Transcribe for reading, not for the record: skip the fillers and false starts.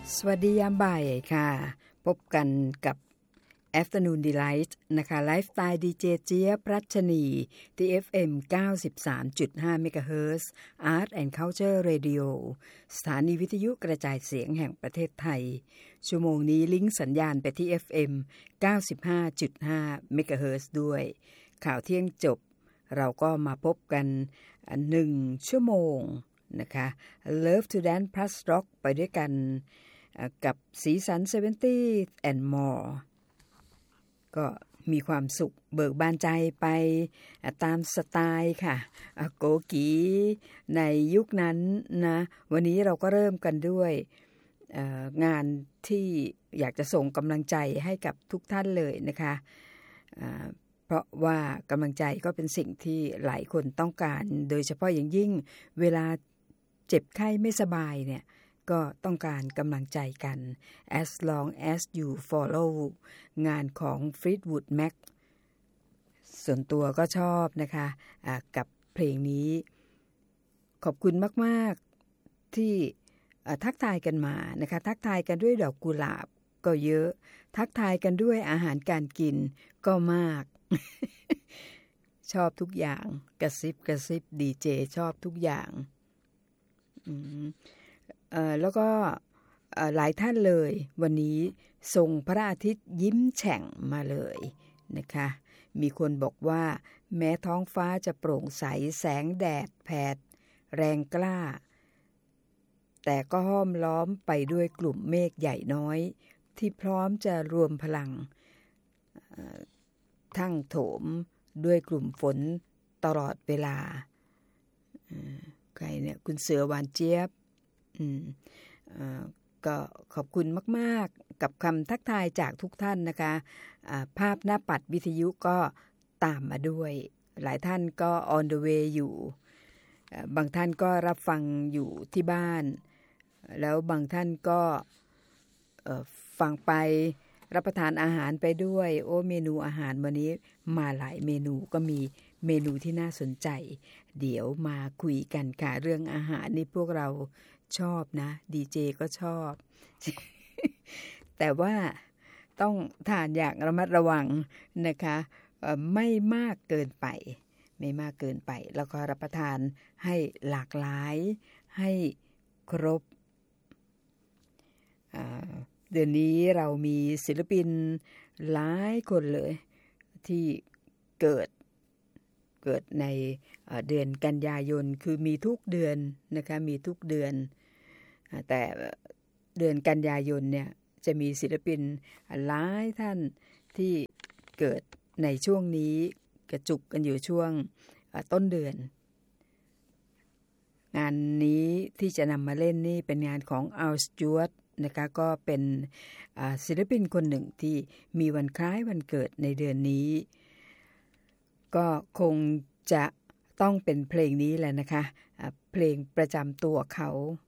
สวัสดียามบ่ายค่ะพบกันกับ Afternoon Delight นะคะไลฟ์สไตล์ดีเจเจี๊ยบรัชนีที่ FM 93.5 MHz Art and Culture Radio สถานีวิทยุกระจายเสียงแห่งประเทศไทยชั่วโมงนี้ลิงก์สัญญาณไปที่ FM 95.5 MHz ด้วยข่าวเที่ยงจบเราก็มาพบกัน1ชั่วโมงนะคะ Love to Dance Plus Rock ไปด้วยกันกับสีสัน70 and more ก็มีความสุขเบิกบานใจไปตามสไตล์ค่ะโกกีในยุคนั้นนะวันนี้เราก็เริ่มกันด้วยงานที่อยากจะส่งกำลังใจให้กับทุกท่านเลยนะคะเพราะว่ากำลังใจก็เป็นสิ่งที่หลายคนต้องการโดยเฉพาะอย่างยิ่งเวลาเจ็บไข้ไม่สบายเนี่ยก็ต้องการกำลังใจกัน As long as you follow งานของ Fleetwood Mac ส่วนตัวก็ชอบนะคะกับเพลงนี้ขอบคุณมากๆที่ทักทายกันมานะคะทักทายกันด้วยดอกกุหลาบก็เยอะทักทายกันด้วยอาหารการกินก็มาก ชอบทุกอย่างกระซิบดีเจชอบทุกอย่างแล้วก็หลายท่านเลยวันนี้ส่งพระอาทิตย์ยิ้มแฉ่งมาเลยนะคะมีคนบอกว่าแม้ท้องฟ้าจะโปร่งใสแสงแดดแผดแรงกล้าแต่ก็ห้อมล้อมไปด้วยกลุ่มเมฆใหญ่น้อยที่พร้อมจะรวมพลังทั้งโถมด้วยกลุ่มฝนตลอดเวลาใครเนี่ยคุณเสือหวานเจี๊ยบก็ขอบคุณมากๆกับคำทักทายจากทุกท่านนะคะภาพหน้าปัดวิทยุก็ตามมาด้วยหลายท่านก็ on the way อยู่บางท่านก็รับฟังอยู่ที่บ้านแล้วบางท่านก็ฟังไปรับประทานอาหารไปด้วยโอ้เมนูอาหารวันนี้มาหลายเมนูก็มีเมนูที่น่าสนใจเดี๋ยวมาคุยกันค่ะเรื่องอาหารนี่พวกเราชอบนะดีเจก็ชอบ แต่ว่าต้องทานอย่างระมัดระวังนะคะไม่มากเกินไปแล้วก็รับประทานให้หลากหลายให้ครบเดือนนี้เรามีศิลปินหลายคนเลยที่เกิดในเดือนกันยายนคือมีทุกเดือนนะคะมีทุกเดือนแต่เดือนกันยายนเนี่ยจะมีศิลปินหลายท่านที่เกิดในช่วงนี้กระจุกกันอยู่ช่วงต้นเดือนงานนี้ที่จะนำมาเล่นนี่เป็นงานของอัลสจ๊วตนะคะก็เป็นศิลปินคนหนึ่งที่มีวันคล้ายวันเกิดในเดือนนี้ก็คงจะต้องเป็นเพลงนี้แหละนะคะเพลงประจำตัวเขา